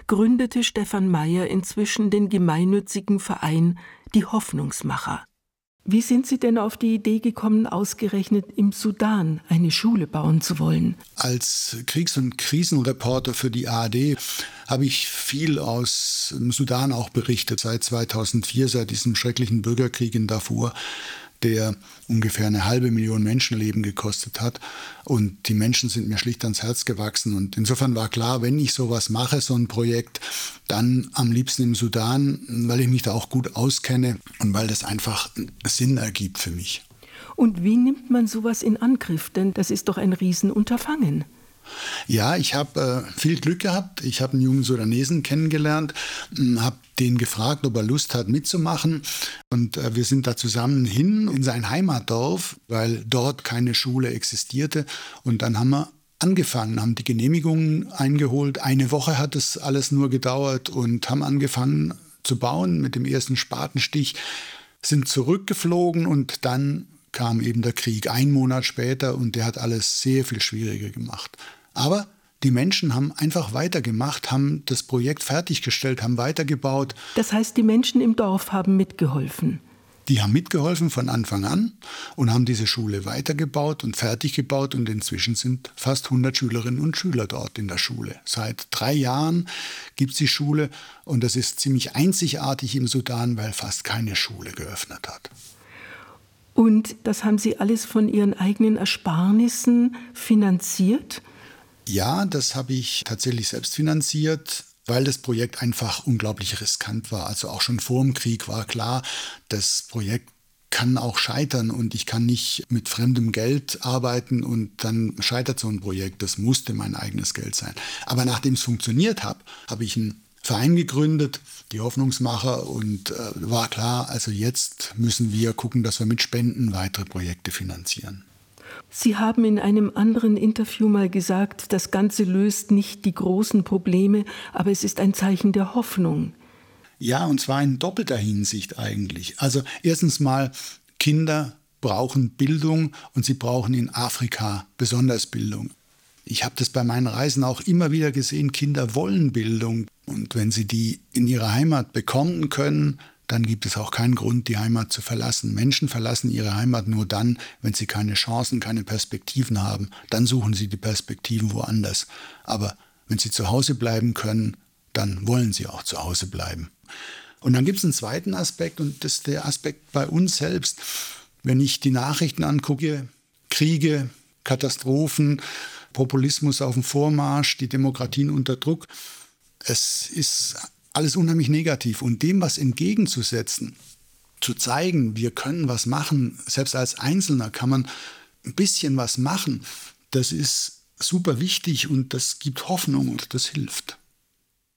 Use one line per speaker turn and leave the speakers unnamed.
gründete Stefan Meyer inzwischen den gemeinnützigen Verein Die Hoffnungsmacher. Wie sind Sie denn auf die Idee gekommen, ausgerechnet im Sudan eine Schule bauen zu wollen?
Als Kriegs- und Krisenreporter für die ARD habe ich viel aus dem Sudan auch berichtet. Seit 2004, seit diesem schrecklichen Bürgerkrieg in Darfur, der ungefähr 500.000 Menschenleben gekostet hat. Und die Menschen sind mir schlicht ans Herz gewachsen. Und insofern war klar, wenn ich sowas mache, so ein Projekt, dann am liebsten im Sudan, weil ich mich da auch gut auskenne und weil das einfach Sinn ergibt für mich.
Und wie nimmt man sowas in Angriff? Denn das ist doch ein Riesenunterfangen.
Ja, ich habe viel Glück gehabt. Ich habe einen jungen Sudanesen kennengelernt, habe den gefragt, ob er Lust hat mitzumachen. Und wir sind da zusammen hin in sein Heimatdorf, weil dort keine Schule existierte. Und dann haben wir angefangen, haben die Genehmigungen eingeholt. Eine Woche hat es alles nur gedauert und haben angefangen zu bauen mit dem ersten Spatenstich, sind zurückgeflogen und dann kam eben der Krieg 1 Monat später und der hat alles sehr viel schwieriger gemacht. Aber die Menschen haben einfach weitergemacht, haben das Projekt fertiggestellt, haben weitergebaut.
Das heißt, die Menschen im Dorf haben mitgeholfen?
Die haben mitgeholfen von Anfang an und haben diese Schule weitergebaut und fertig gebaut. Und inzwischen sind fast 100 Schülerinnen und Schüler dort in der Schule. Seit 3 Jahren gibt es die Schule und das ist ziemlich einzigartig im Sudan, weil fast keine Schule geöffnet hat.
Und das haben Sie alles von Ihren eigenen Ersparnissen finanziert?
Ja, das habe ich tatsächlich selbst finanziert, weil das Projekt einfach unglaublich riskant war. Also auch schon vor dem Krieg war klar, das Projekt kann auch scheitern und ich kann nicht mit fremdem Geld arbeiten und dann scheitert so ein Projekt. Das musste mein eigenes Geld sein. Aber nachdem es funktioniert hat, habe ich einen Verein gegründet, die Hoffnungsmacher, und war klar, also jetzt müssen wir gucken, dass wir mit Spenden weitere Projekte finanzieren.
Sie haben in einem anderen Interview mal gesagt, das Ganze löst nicht die großen Probleme, aber es ist ein Zeichen der Hoffnung.
Ja, und zwar in doppelter Hinsicht eigentlich. Also erstens mal, Kinder brauchen Bildung und sie brauchen in Afrika besonders Bildung. Ich habe das bei meinen Reisen auch immer wieder gesehen, Kinder wollen Bildung. Und wenn sie die in ihrer Heimat bekommen können, dann gibt es auch keinen Grund, die Heimat zu verlassen. Menschen verlassen ihre Heimat nur dann, wenn sie keine Chancen, keine Perspektiven haben. Dann suchen sie die Perspektiven woanders. Aber wenn sie zu Hause bleiben können, dann wollen sie auch zu Hause bleiben. Und dann gibt es einen zweiten Aspekt, und das ist der Aspekt bei uns selbst. Wenn ich die Nachrichten angucke, Kriege, Katastrophen, Populismus auf dem Vormarsch, die Demokratien unter Druck, es ist alles unheimlich negativ. Und dem was entgegenzusetzen, zu zeigen, wir können was machen, selbst als Einzelner kann man ein bisschen was machen, das ist super wichtig und das gibt Hoffnung und das hilft.